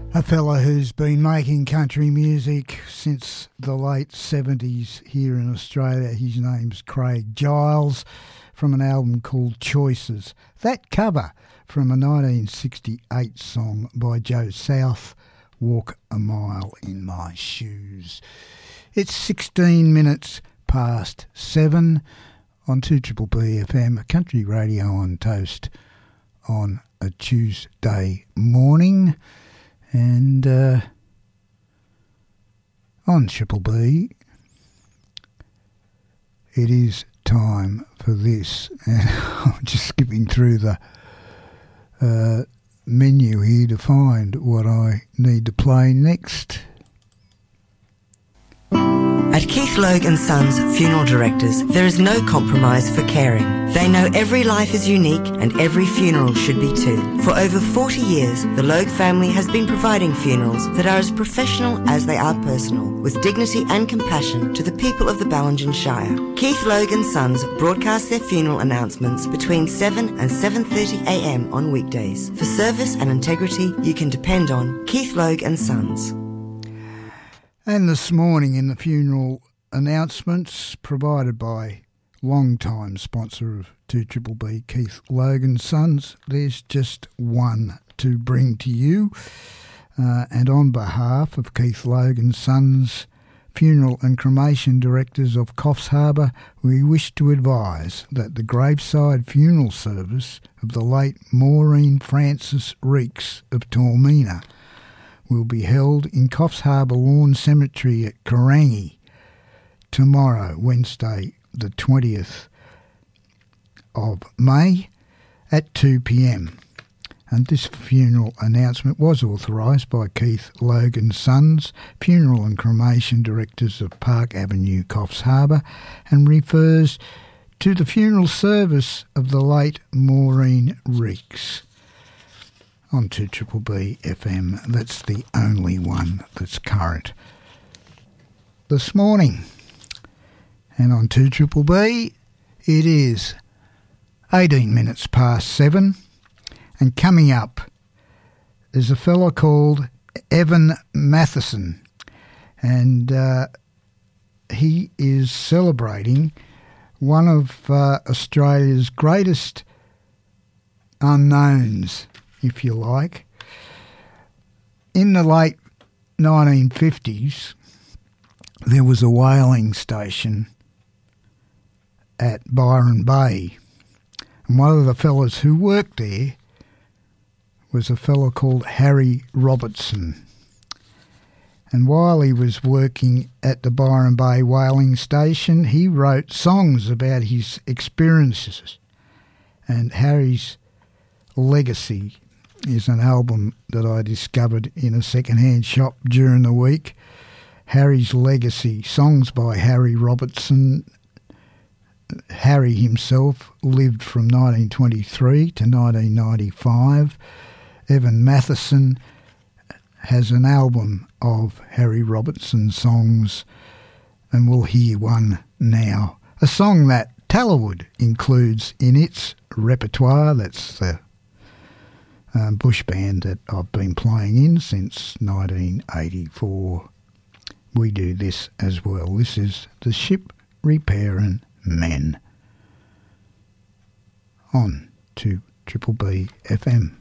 A fella who's been making country music since the late 70s here in Australia. His name's Craig Giles, from an album called Choices. That cover from a 1968 song by Joe South, Walk a Mile in My Shoes. It's 16 minutes past 7 on 2BBB FM, country radio on toast on a Tuesday morning. And on Triple B, it is time for this. And I'm just skipping through the menu here to find what I need to play next. At Keith Logue & Sons Funeral Directors, there is no compromise for caring. They know every life is unique and every funeral should be too. For over 40 years, the Logue family has been providing funerals that are as professional as they are personal, with dignity and compassion to the people of the Ballingen Shire. Keith Logue & Sons broadcast their funeral announcements between 7 and 7:30 a.m. on weekdays. For service and integrity you can depend on Keith Logue & Sons. And this morning in the funeral announcements provided by long-time sponsor of 2BBB, Keith Logue & Sons, there's just one to bring to you. And on behalf of Keith Logue & Sons, Funeral and Cremation Directors of Coffs Harbour, we wish to advise that the graveside funeral service of the late Maureen Frances Reeks of Tormina will be held in Coffs Harbour Lawn Cemetery at Corangi tomorrow, Wednesday the 20th of May at 2 p.m. And this funeral announcement was authorised by Keith Logue & Sons, Funeral and Cremation Directors of Park Avenue, Coffs Harbour, and refers to the funeral service of the late Maureen Reeks. On 2BBB FM, that's the only one that's current this morning. And on 2BBB, it is 18 minutes past 7. And coming up is a fella called Evan Matheson. And he is celebrating one of Australia's greatest unknowns, if you like. In the late 1950s, there was a whaling station at Byron Bay. And one of the fellas who worked there was a fellow called Harry Robertson. And while he was working at the Byron Bay whaling station, he wrote songs about his experiences. And Harry's Legacy is an album that I discovered in a second-hand shop during the week. Harry's Legacy, songs by Harry Robertson. Harry himself lived from 1923 to 1995. Evan Matheson has an album of Harry Robertson songs, and we'll hear one now. A song that Tallowood includes in its repertoire. That's the bush band that I've been playing in since 1984. We do this as well. This is the Ship Repairing Men on 2BBB FM.